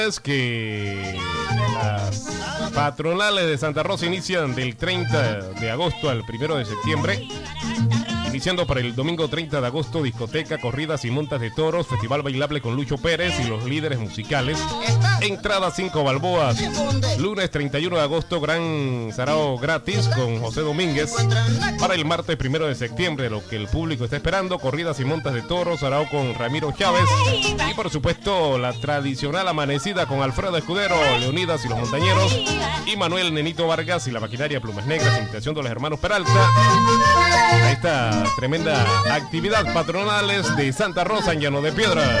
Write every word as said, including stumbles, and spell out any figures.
Es que las patronales de Santa Rosa inician del treinta de agosto al primero de septiembre. Iniciando para el domingo treinta de agosto, discoteca, corridas y montas de toros, festival bailable con Lucho Pérez y los líderes musicales. Entrada cinco balboas. Lunes treinta y uno de agosto, gran sarao gratis con José Domínguez. Para el martes primero de septiembre, lo que el público está esperando, corridas y montas de toros, sarao con Ramiro Chávez. Y por supuesto, la tradicional amanecida con Alfredo Escudero, Leonidas y los Montañeros. Y Manuel Nenito Vargas y la maquinaria Plumas Negras, invitación de los hermanos Peralta. Ahí está. Tremenda actividad patronales de Santa Rosa en Llano de Piedra.